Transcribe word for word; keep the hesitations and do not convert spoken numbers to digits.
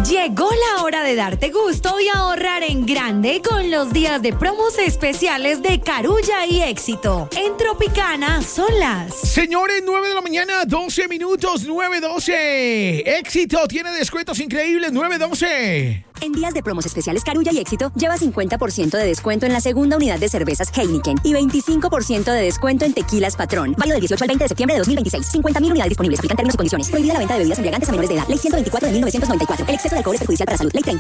Llegó la hora de darte gusto y ahorrar en grande con los días de promos especiales de Carulla y Éxito. En Tropicana son las... Señores, nueve de la mañana, doce minutos, nueve doce. Éxito tiene descuentos increíbles, nueve doce. En días de promos especiales Carulla y Éxito, lleva cincuenta por ciento de descuento en la segunda unidad de cervezas Heineken y veinticinco por ciento de descuento en tequilas Patrón. Válido del dieciocho al veinte de septiembre de dos mil veintiséis. cincuenta mil unidades disponibles. Aplican términos y condiciones. Prohibida la venta de bebidas embriagantes a menores de edad. Ley ciento veinticuatro de mil novecientos noventa y cuatro. El exceso de alcohol es perjudicial para la salud. Ley treinta.